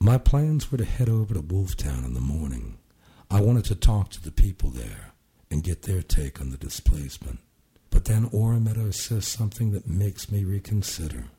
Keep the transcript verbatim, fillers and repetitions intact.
My plans were to head over to Wolftown in the morning. I wanted to talk to the people there and get their take on the displacement. But then Ora Meadows says something that makes me reconsider.